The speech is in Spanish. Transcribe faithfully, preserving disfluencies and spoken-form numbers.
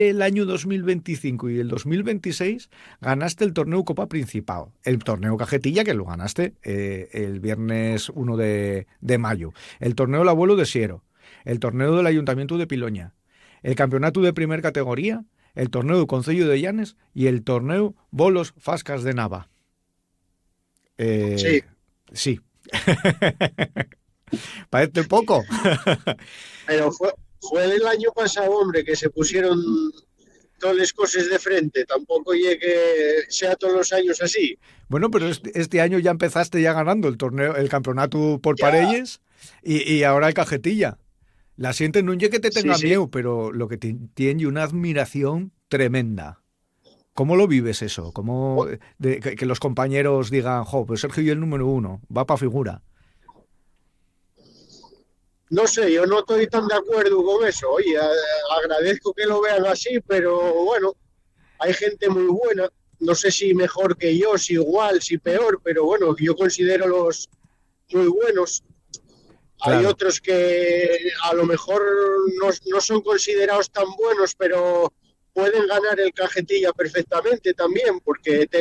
el año dos mil veinticinco y el dos mil veintiséis ganaste el torneo Copa Principal, el torneo Cajetilla que lo ganaste eh, el viernes uno de, de mayo, el torneo El Abuelo de Siero, el torneo del Ayuntamiento de Piloña, el campeonato de primer categoría, el torneo del Concello de Llanes y el torneo Bolos Fascas de Nava. Sí, Eh, sí. Parece poco. pero fue, fue el año pasado, hombre, que se pusieron todas las cosas de frente. Tampoco llegue, sea todos los años así. Bueno, pero este, este año ya empezaste ya ganando el torneo, el campeonato por Ya, parelles y, y ahora el cajetilla. La siente no es que te sí, tenga sí. miedo, pero lo que ti- tiene una admiración tremenda. ¿Cómo lo vives eso? ¿Cómo de- que, que los compañeros digan, jo, pues Sergio y el número uno, va para figura? No sé, yo no estoy tan de acuerdo con eso. Oye, a- agradezco que lo vean así, pero bueno, hay gente muy buena. No sé si mejor que yo, si igual, si peor, pero bueno, yo considero los muy buenos. Hay Claro. otros que a lo mejor no, no son considerados tan buenos, pero pueden ganar el cajetilla perfectamente también, porque